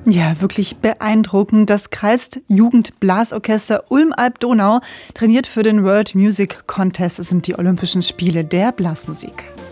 Ja, wirklich beeindruckend. Das Kreisjugendblasorchester Ulm-Alb-Donau trainiert für den World Music Contest. Das sind die Olympischen Spiele der Blasmusik.